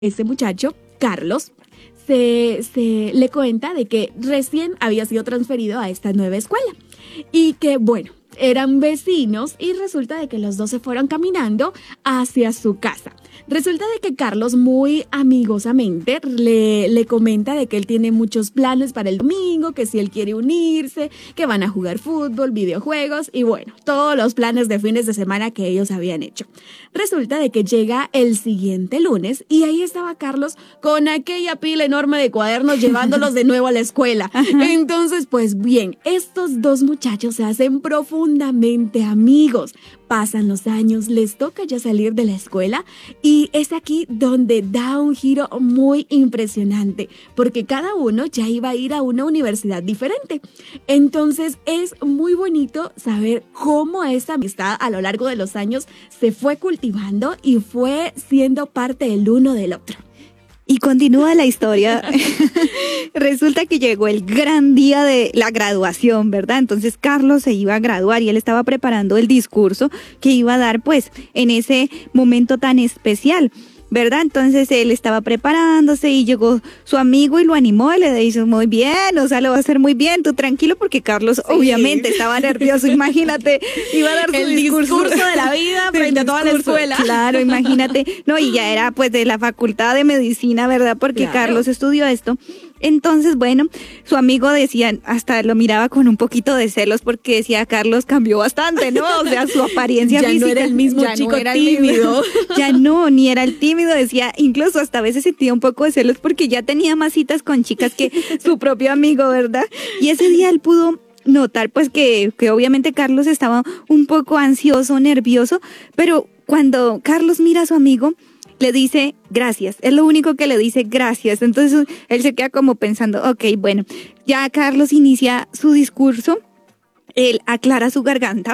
ese muchacho, Carlos, se le cuenta de que recién había sido transferido a esta nueva escuela y que, bueno, eran vecinos y resulta de que los dos se fueron caminando hacia su casa. Resulta de que Carlos muy amigosamente le comenta de que él tiene muchos planes para el domingo, que si él quiere unirse, que van a jugar fútbol, videojuegos y bueno, todos los planes de fines de semana que ellos habían hecho. Resulta de que llega el siguiente lunes y ahí estaba Carlos con aquella pila enorme de cuadernos llevándolos de nuevo a la escuela. Entonces, pues bien, estos dos muchachos se hacen profundamente amigos. Pasan los años, les toca ya salir de la escuela y es aquí donde da un giro muy impresionante, porque cada uno ya iba a ir a una universidad diferente. Entonces es muy bonito saber cómo esa amistad a lo largo de los años se fue cultivando y fue siendo parte el uno del otro. Y continúa la historia. Resulta que llegó el gran día de la graduación, ¿verdad? Entonces Carlos se iba a graduar y él estaba preparando el discurso que iba a dar pues en ese momento tan especial, ¿verdad? Entonces él estaba preparándose y llegó su amigo y lo animó y le dijo, muy bien, o sea, lo va a hacer muy bien, tú tranquilo, porque Carlos obviamente estaba nervioso, imagínate, iba a dar su discurso de la vida frente a toda la escuela. Claro, imagínate, no, y ya era pues de la facultad de medicina, ¿verdad? Porque claro, Carlos estudió esto. Entonces, bueno, su amigo decía, hasta lo miraba con un poquito de celos porque decía, Carlos cambió bastante, ¿no? O sea, su apariencia ya física. Ya no era el mismo chico tímido. Ya no, ni era el tímido, decía, incluso hasta a veces sentía un poco de celos porque ya tenía más citas con chicas que su propio amigo, ¿verdad? Y ese día él pudo notar pues que obviamente Carlos estaba un poco ansioso, nervioso, pero cuando Carlos mira a su amigo, le dice gracias, es lo único que le dice gracias. Entonces él se queda como pensando, ok, bueno, ya Carlos inicia su discurso, él aclara su garganta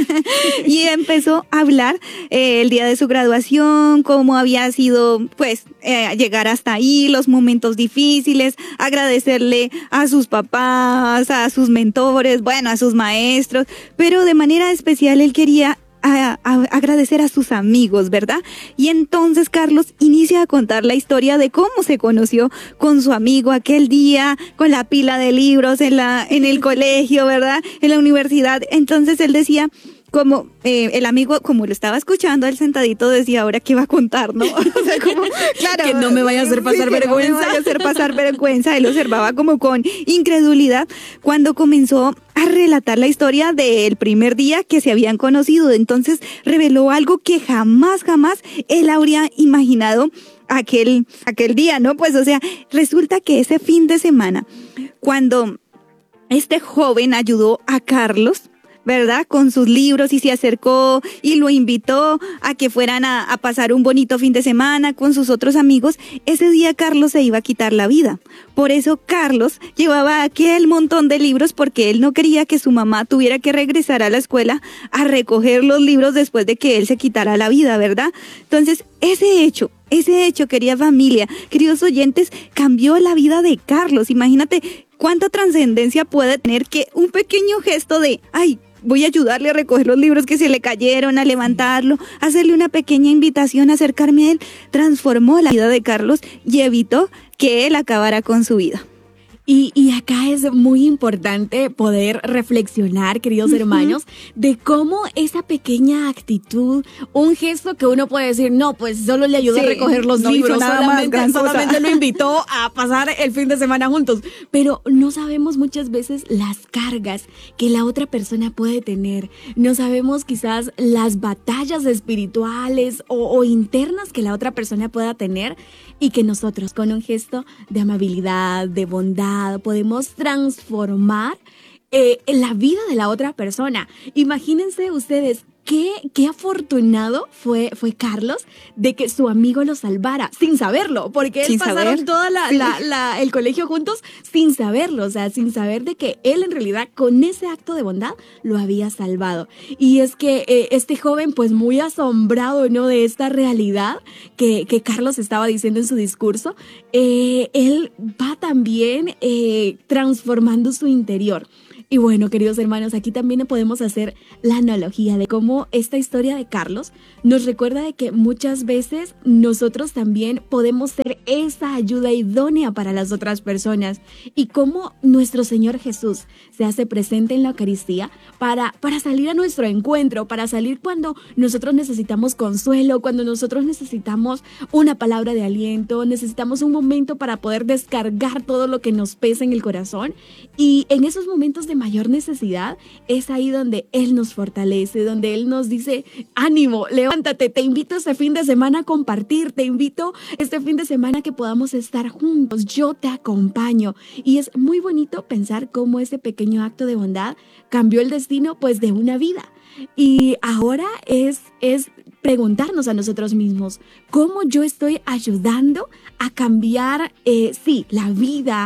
y empezó a hablar el día de su graduación, cómo había sido pues llegar hasta ahí, los momentos difíciles, agradecerle a sus papás, a sus mentores, bueno, a sus maestros, pero de manera especial él quería a agradecer a sus amigos, ¿verdad? Y entonces Carlos inicia a contar la historia de cómo se conoció con su amigo aquel día, con la pila de libros en el colegio, ¿verdad? En la universidad. Entonces él decía, como el amigo, como lo estaba escuchando, él sentadito decía, ahora qué va a contar, ¿no? O sea, como, claro, que no me vaya a hacer pasar vergüenza. No me vaya a hacer pasar vergüenza. Él observaba como con incredulidad cuando comenzó a relatar la historia del primer día que se habían conocido. Entonces reveló algo que jamás él habría imaginado aquel día, ¿no? Pues, o sea, resulta que ese fin de semana, cuando este joven ayudó a Carlos, ¿verdad? Con sus libros y se acercó y lo invitó a que fueran a pasar un bonito fin de semana con sus otros amigos. Ese día Carlos se iba a quitar la vida. Por eso Carlos llevaba aquel montón de libros porque él no quería que su mamá tuviera que regresar a la escuela a recoger los libros después de que él se quitara la vida, ¿verdad? Entonces, ese hecho, querida familia, queridos oyentes, cambió la vida de Carlos. Imagínate cuánta trascendencia puede tener que un pequeño gesto de, ay, voy a ayudarle a recoger los libros que se le cayeron, a levantarlo, hacerle una pequeña invitación, a acercarme a él, transformó la vida de Carlos y evitó que él acabara con su vida. Y acá es muy importante poder reflexionar, queridos hermanos, de cómo esa pequeña actitud, un gesto que uno puede decir, no, pues solo le ayudó a recoger los libros, solamente lo invitó a pasar el fin de semana juntos. Pero no sabemos muchas veces las cargas que la otra persona puede tener. No sabemos quizás las batallas espirituales o internas que la otra persona pueda tener y que nosotros con un gesto de amabilidad, de bondad, podemos transformar la vida de la otra persona. Imagínense ustedes qué afortunado fue Carlos de que su amigo lo salvara sin saberlo, porque él pasaron todo el colegio juntos sin saberlo, o sea, sin saber de que él en realidad con ese acto de bondad lo había salvado. Y es que este joven pues muy asombrado, ¿no?, de esta realidad que Carlos estaba diciendo en su discurso, él va también transformando su interior. Y bueno, queridos hermanos, aquí también podemos hacer la analogía de cómo esta historia de Carlos nos recuerda de que muchas veces nosotros también podemos ser esa ayuda idónea para las otras personas y cómo nuestro Señor Jesús se hace presente en la Eucaristía para salir a nuestro encuentro, para salir cuando nosotros necesitamos consuelo, cuando nosotros necesitamos una palabra de aliento, necesitamos un momento para poder descargar todo lo que nos pesa en el corazón. Y en esos momentos de mayor necesidad es ahí donde Él nos fortalece, donde Él nos dice: ánimo, levántate, te invito este fin de semana a compartir, te invito este fin de semana a que podamos estar juntos, yo te acompaño. Y es muy bonito pensar cómo ese pequeño acto de bondad cambió el destino pues de una vida. Y ahora es preguntarnos a nosotros mismos, ¿cómo yo estoy ayudando a cambiar, la vida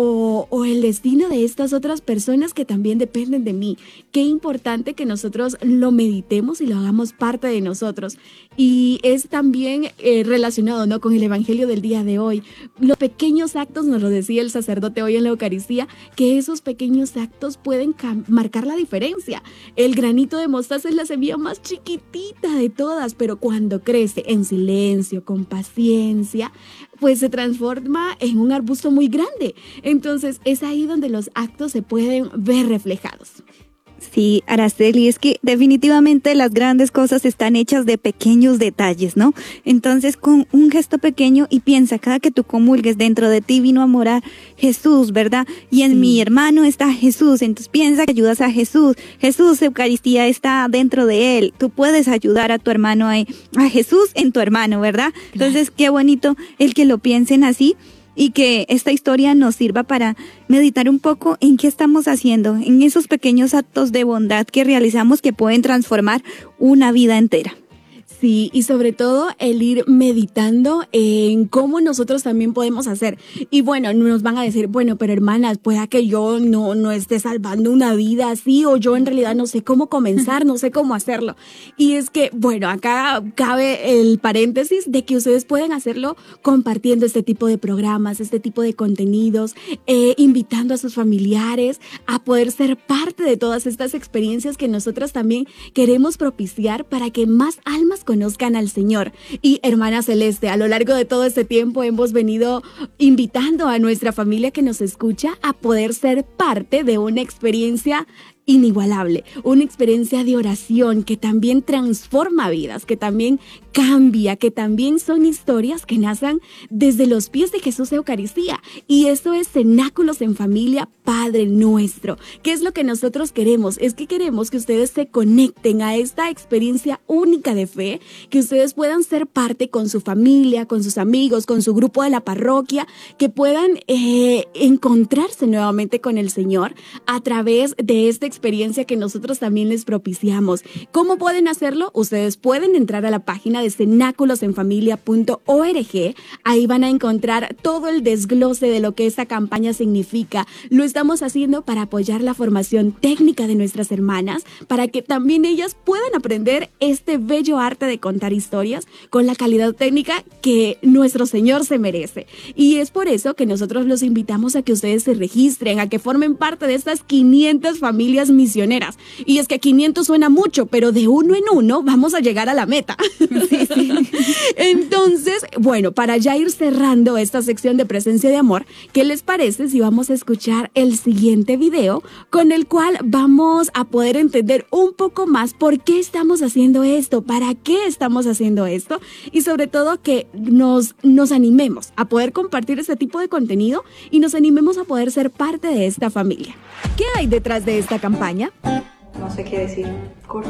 o el destino de estas otras personas que también dependen de mí? Qué importante que nosotros lo meditemos y lo hagamos parte de nosotros. Y es también relacionado, ¿no?, con el Evangelio del día de hoy. Los pequeños actos, nos lo decía el sacerdote hoy en la Eucaristía, que esos pequeños actos pueden marcar la diferencia. El granito de mostaza es la semilla más chiquitita de todas, pero cuando crece en silencio, con paciencia, pues se transforma en un arbusto muy grande. Entonces es ahí donde los actos se pueden ver reflejados. Sí, Araceli, es que definitivamente las grandes cosas están hechas de pequeños detalles, ¿no? Entonces, con un gesto pequeño, y piensa, cada que tú comulgues, dentro de ti vino a morar Jesús, ¿verdad? Y en mi hermano está Jesús, entonces piensa que ayudas a Jesús. Jesús, Eucaristía está dentro de él. Tú puedes ayudar a tu hermano, a Jesús en tu hermano, ¿verdad? Entonces, qué bonito el que lo piensen así. Y que esta historia nos sirva para meditar un poco en qué estamos haciendo, en esos pequeños actos de bondad que realizamos que pueden transformar una vida entera. Sí, y sobre todo el ir meditando en cómo nosotros también podemos hacer. Y bueno, nos van a decir, bueno, pero hermanas, pueda que yo no esté salvando una vida así, o yo en realidad no sé cómo comenzar, no sé cómo hacerlo. Y es que, bueno, acá cabe el paréntesis de que ustedes pueden hacerlo compartiendo este tipo de programas, este tipo de contenidos, invitando a sus familiares a poder ser parte de todas estas experiencias que nosotras también queremos propiciar para que más almas conozcan al Señor. Y hermana Celeste, a lo largo de todo este tiempo hemos venido invitando a nuestra familia que nos escucha a poder ser parte de una experiencia inigualable, una experiencia de oración que también transforma vidas, que también cambia, que también son historias que nacen desde los pies de Jesús Eucaristía. Y eso es Cenáculos en Familia, Padre Nuestro. ¿Qué es lo que nosotros queremos? Es que queremos que ustedes se conecten a esta experiencia única de fe, que ustedes puedan ser parte con su familia, con sus amigos, con su grupo de la parroquia, que puedan encontrarse nuevamente con el Señor a través de esta experiencia que nosotros también les propiciamos. ¿Cómo pueden hacerlo? Ustedes pueden entrar a la página de cenáculosenfamilia.org. Ahí van a encontrar todo el desglose de lo que esta campaña significa. Lo estamos haciendo para apoyar la formación técnica de nuestras hermanas, para que también ellas puedan aprender este bello arte de contar historias con la calidad técnica que nuestro Señor se merece. Y es por eso que nosotros los invitamos a que ustedes se registren, a que formen parte de estas 500 familias misioneras. Y es que 500 suena mucho, pero de uno en uno vamos a llegar a la meta. Sí, sí. Entonces, bueno, para ya ir cerrando esta sección de presencia de amor, ¿qué les parece si vamos a escuchar el siguiente video con el cual vamos a poder entender un poco más por qué estamos haciendo esto, para qué estamos haciendo esto, y sobre todo que nos animemos a poder compartir este tipo de contenido y nos animemos a poder ser parte de esta familia? ¿Qué hay detrás de esta campaña? No sé qué decir. Corte.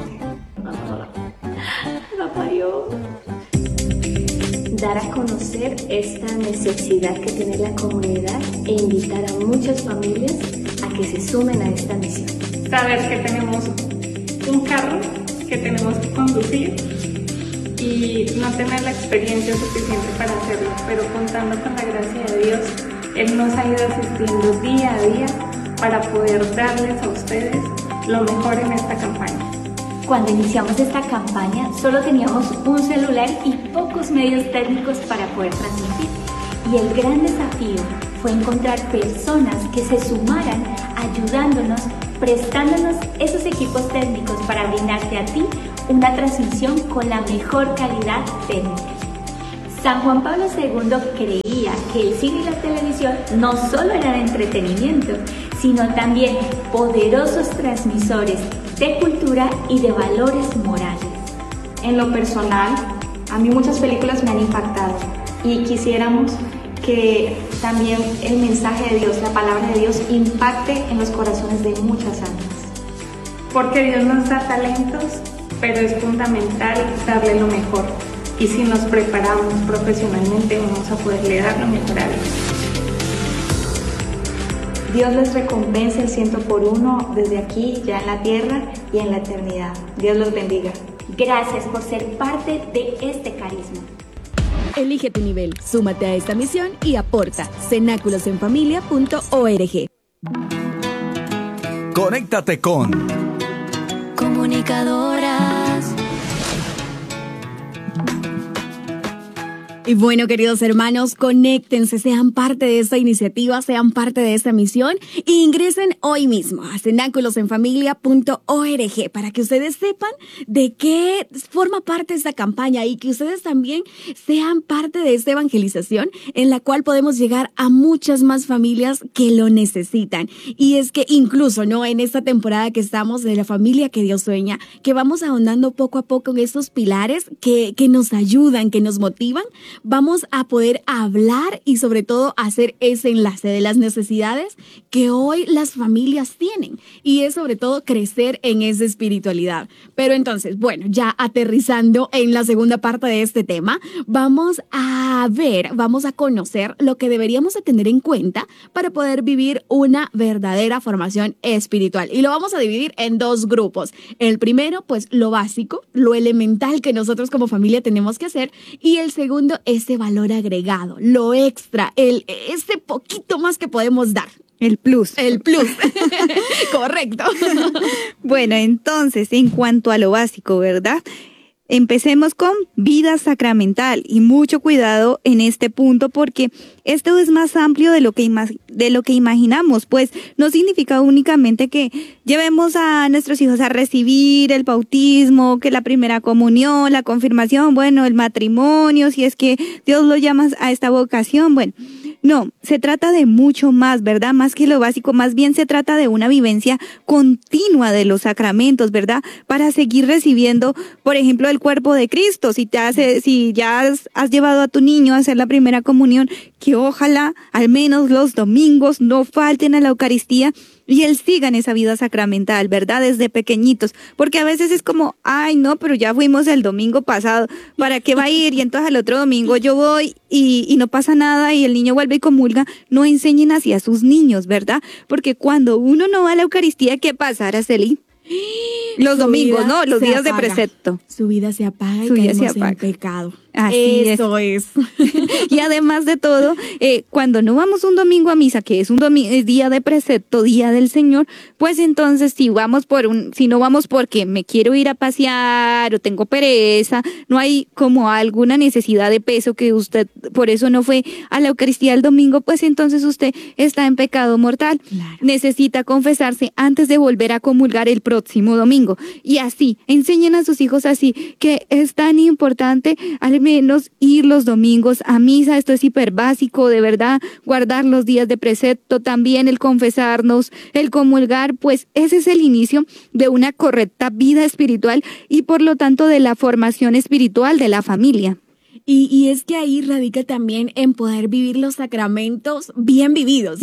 Papá Dios. Dar a conocer esta necesidad que tiene la comunidad e invitar a muchas familias a que se sumen a esta misión. Saber que tenemos un carro que tenemos que conducir y no tener la experiencia suficiente para hacerlo, pero contando con la gracia de Dios, Él nos ha ido asistiendo día a día para poder darles a ustedes lo mejor en esta campaña. Cuando iniciamos esta campaña solo teníamos un celular y pocos medios técnicos para poder transmitir. Y el gran desafío fue encontrar personas que se sumaran ayudándonos, prestándonos esos equipos técnicos para brindarte a ti una transmisión con la mejor calidad técnica. San Juan Pablo II creía que el cine y la televisión no solo eran entretenimiento, sino también poderosos transmisores de cultura y de valores morales. En lo personal, a mí muchas películas me han impactado y quisiéramos que también el mensaje de Dios, la palabra de Dios, impacte en los corazones de muchas almas. Porque Dios nos da talentos, pero es fundamental darle lo mejor. Y si nos preparamos profesionalmente, vamos a poderle dar lo mejor a Dios. Dios les recompense el 100 por 1 desde aquí, ya en la tierra y en la eternidad. Dios los bendiga. Gracias por ser parte de este carisma. Elige tu nivel, súmate a esta misión y aporta. cenaculosenfamilia.org. Conéctate con Comunicadoras. Y bueno, queridos hermanos, conéctense, sean parte de esta iniciativa, sean parte de esta misión e ingresen hoy mismo a cenaculosenfamilia.org para que ustedes sepan de qué forma parte esta campaña y que ustedes también sean parte de esta evangelización en la cual podemos llegar a muchas más familias que lo necesitan. Y es que incluso, ¿no?, en esta temporada que estamos de la familia que Dios sueña, que vamos ahondando poco a poco en estos pilares que nos ayudan, que nos motivan, vamos a poder hablar y sobre todo hacer ese enlace de las necesidades que hoy las familias tienen y es sobre todo crecer en esa espiritualidad. Pero entonces, bueno, ya aterrizando en la segunda parte de este tema, vamos a conocer lo que deberíamos de tener en cuenta para poder vivir una verdadera formación espiritual. Y lo vamos a dividir en dos grupos. El primero, pues lo básico, lo elemental que nosotros como familia tenemos que hacer, y el segundo, ese valor agregado, lo extra, ese poquito más que podemos dar. El plus. El plus. Correcto. Bueno, entonces, en cuanto a lo básico, ¿verdad? Empecemos con vida sacramental y mucho cuidado en este punto porque esto es más amplio de lo que imaginamos, pues no significa únicamente que llevemos a nuestros hijos a recibir el bautismo, que la primera comunión, la confirmación, bueno, el matrimonio, si es que Dios lo llama a esta vocación, bueno. No, se trata de mucho más, ¿verdad? Más que lo básico, más bien se trata de una vivencia continua de los sacramentos, ¿verdad? Para seguir recibiendo, por ejemplo, el cuerpo de Cristo. Si ya has llevado a tu niño a hacer la primera comunión, que ojalá al menos los domingos no falten a la Eucaristía y él siga en esa vida sacramental, ¿verdad? Desde pequeñitos, porque a veces es como, ay, no, pero ya fuimos el domingo pasado, ¿para qué va a ir? Y entonces al otro domingo yo voy y no pasa nada y el niño vuelve y comulga. No enseñen así a sus niños, ¿verdad? Porque cuando uno no va a la Eucaristía, ¿qué pasa, Araceli? Los domingos, ¿no? Los días de precepto. Su vida se apaga y caemos en pecado. Así Eso es. Y además de todo, cuando no vamos un domingo a misa, que es es día de precepto, día del Señor, pues entonces si no vamos porque me quiero ir a pasear o tengo pereza, no hay como alguna necesidad de peso que usted por eso no fue a la Eucaristía el domingo, pues entonces usted está en pecado mortal. Claro. Necesita confesarse antes de volver a comulgar el próximo domingo. Y así, enseñen a sus hijos así, que es tan importante al menos ir los domingos a misa. Esto es hiper básico, de verdad, guardar los días de precepto, también el confesarnos, el comulgar, pues ese es el inicio de una correcta vida espiritual y por lo tanto de la formación espiritual de la familia. Y es que ahí radica también en poder vivir los sacramentos bien vividos.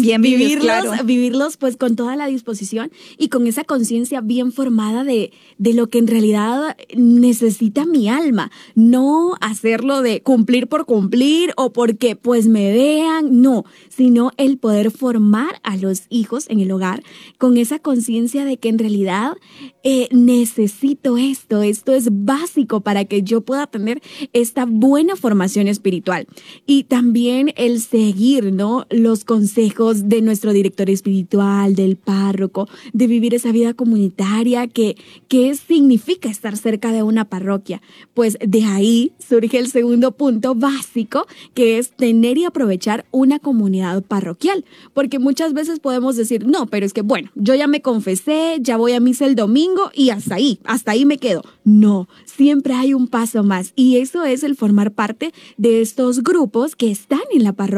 Vivirlos pues con toda la disposición y con esa conciencia bien formada de lo que en realidad necesita mi alma. No hacerlo de cumplir por cumplir o porque pues me vean, no, sino el poder formar a los hijos en el hogar con esa conciencia de que en realidad necesito esto es básico para que yo pueda tener esta buena formación espiritual. Y también el seguir, ¿no?, los consejos de nuestro director espiritual, del párroco, de vivir esa vida comunitaria que significa estar cerca de una parroquia. Pues de ahí surge el segundo punto básico, que es tener y aprovechar una comunidad parroquial. Porque muchas veces podemos decir, no, pero es que bueno, yo ya me confesé, ya voy a misa el domingo y hasta ahí me quedo. No, siempre hay un paso más, y eso es el formar parte de estos grupos que están en la parroquia.